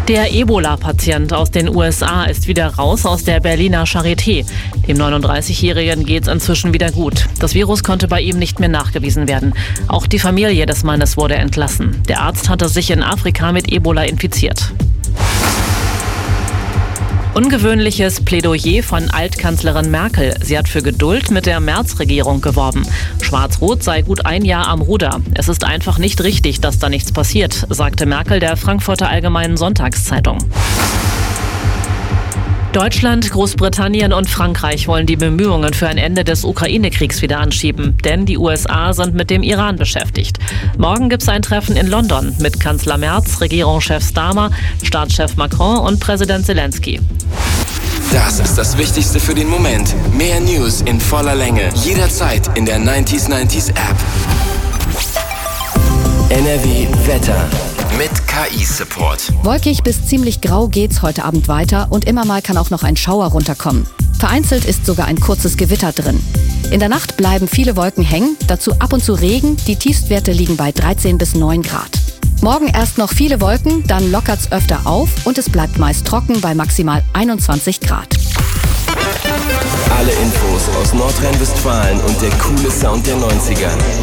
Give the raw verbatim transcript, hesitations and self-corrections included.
Der Ebola-Patient aus den U S A ist wieder raus aus der Berliner Charité. Dem neununddreißigjährigen geht's inzwischen wieder gut. Das Virus konnte bei ihm nicht mehr nachgewiesen werden. Auch die Familie des Mannes wurde entlassen. Der Arzt hatte sich in Afrika mit Ebola infiziert. Ungewöhnliches Plädoyer von Altkanzlerin Merkel. Sie hat für Geduld mit der Merz-Regierung geworben. Schwarz-Rot sei gut ein Jahr am Ruder. Es ist einfach nicht richtig, dass da nichts passiert, sagte Merkel der Frankfurter Allgemeinen Sonntagszeitung. Deutschland, Großbritannien und Frankreich wollen die Bemühungen für ein Ende des Ukraine-Kriegs wieder anschieben. Denn die U S A sind mit dem Iran beschäftigt. Morgen gibt es ein Treffen in London mit Kanzler Merz, Regierungschef Starmer, Staatschef Macron und Präsident Zelensky. Das ist das Wichtigste für den Moment. Mehr News in voller Länge. Jederzeit in der neunzig neunzig App. N R W Wetter. Mit K I-Support. Wolkig bis ziemlich grau geht's heute Abend weiter und immer mal kann auch noch ein Schauer runterkommen. Vereinzelt ist sogar ein kurzes Gewitter drin. In der Nacht bleiben viele Wolken hängen, dazu ab und zu Regen. Die Tiefstwerte liegen bei dreizehn bis neun Grad. Morgen erst noch viele Wolken, dann lockert's öfter auf und es bleibt meist trocken bei maximal einundzwanzig Grad. Alle Infos aus Nordrhein-Westfalen und der coole Sound der neunziger.